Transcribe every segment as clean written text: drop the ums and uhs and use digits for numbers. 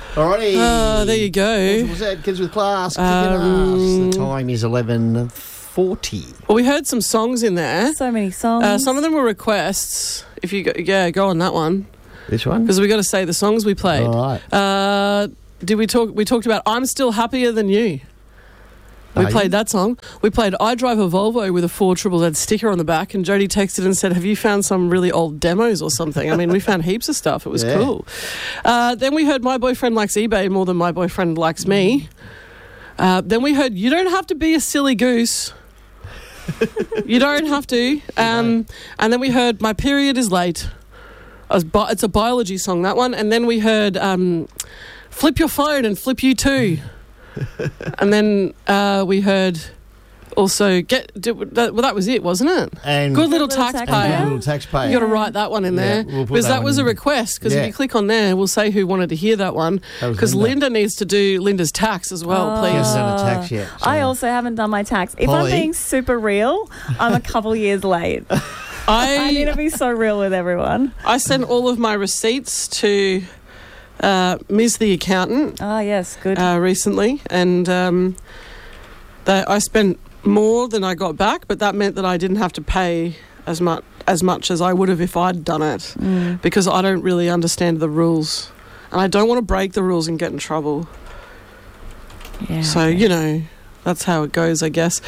Alrighty. There you go. What's that? Kids with Class. Kicking ass. The time is 11:40. Well, we heard some songs in there. So many songs. Some of them were requests. If you go on that one. This one? Because we got to say the songs we played. All right. Did we talk? We talked about "I'm Still Happier Than You." We played that song. We played "I Drive a Volvo" with a 4ZZZ sticker on the back, and Jody texted and said, "Have you found some really old demos or something?" I mean, we found heaps of stuff. It was cool. Then we heard "My Boyfriend Likes eBay More Than My Boyfriend Likes Me." Then we heard "You Don't Have to Be a Silly Goose." You don't have to. And then we heard "My Period Is Late." It's a biology song, that one. And then we heard "Flip Your Phone and Flip You Too." And then we heard also that was it, wasn't it? And Good Little Taxpayer. Good Little Taxpayer. You got to write that one in there we'll put because that one was a in. request. Because if you click on there, we'll say who wanted to hear that one. Because Linda needs to do Linda's tax as well, She please. hasn't done a tax yet. So. I also haven't done my tax. If Polly. I'm being super real, I'm a couple years late. I need to be so real with everyone. I sent all of my receipts to Ms. the accountant. Yes, good. Recently, and I spent more than I got back, but that meant that I didn't have to pay as much as I would have if I'd done it, because I don't really understand the rules, and I don't want to break the rules and get in trouble. Yeah. So that's how it goes, I guess.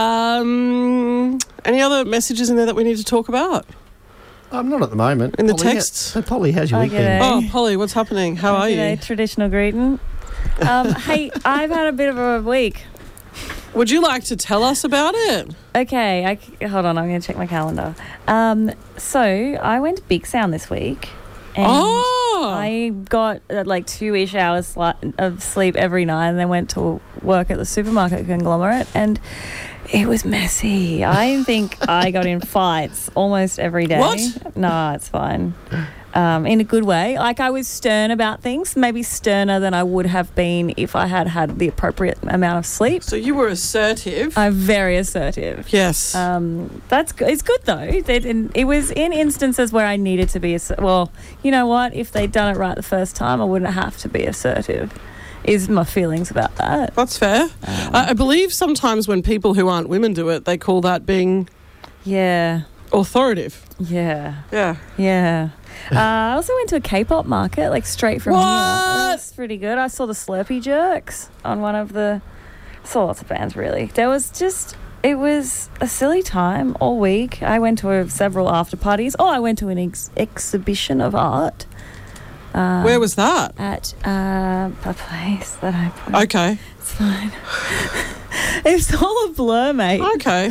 Any other messages in there that we need to talk about? Not at the moment. In the Polly, texts? Polly, how's your week been? Oh, Polly, what's happening? How are you? Traditional greeting. Hey, I've had a bit of a week. Would you like to tell us about it? Okay, hold on, I'm going to check my calendar. So I went to Big Sound this week. And I got like 2-ish hours of sleep every night, and then went to work at the supermarket conglomerate, and it was messy. I think I got in fights almost every day. What? No, it's fine. In a good way. Like, I was stern about things, maybe sterner than I would have been if I had had the appropriate amount of sleep. So you were assertive. I'm very assertive. Yes. That's good. It's good though. It was in instances where I needed to be. Well, you know what? If they'd done it right the first time, I wouldn't have to be assertive. Is my feelings about that. That's fair. I believe sometimes when people who aren't women do it, they call that being authoritative. Yeah. I also went to a K-pop market, like straight from here. That's pretty good. I saw the Slurpee Jerks on one of the... saw lots of bands, really. It was a silly time all week. I went to several after parties. I went to an exhibition of art. Where was that? At a place that I put. Okay. It's fine. It's all a blur, mate. Okay.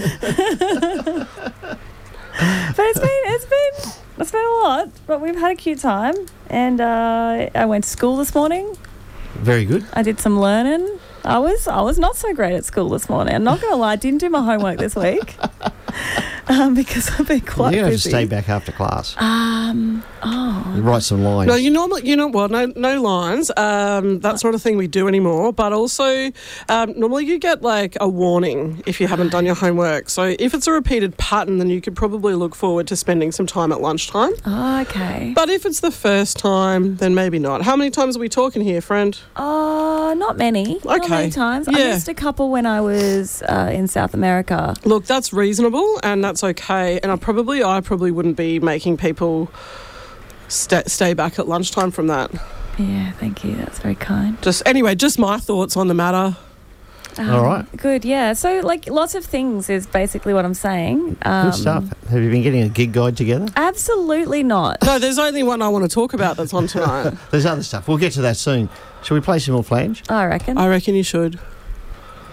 But it's been a lot, but we've had a cute time. And I went to school this morning. Very good. I did some learning. I was not so great at school this morning. I'm not going to lie, I didn't do my homework this week because I've been quite You're going to have to busy. stay back after class. You write some lines. No, no lines. That's not a thing we do anymore. But also, normally you get like a warning if you haven't done your homework. So if it's a repeated pattern, then you could probably look forward to spending some time at lunchtime. Oh, okay. But if it's the first time, then maybe not. How many times are we talking here, friend? Not many. Okay. Not many times. I missed a couple when I was in South America. Look, that's reasonable and that's okay. And I probably wouldn't be making people stay back at lunchtime from that. Yeah, thank you. That's very kind. Just my thoughts on the matter. All right. Good, yeah. So, like, lots of things is basically what I'm saying. Good stuff. Have you been getting a gig guide together? Absolutely not. No, there's only one I want to talk about that's on tonight. There's other stuff. We'll get to that soon. Shall we play some more flange? I reckon. I reckon you should.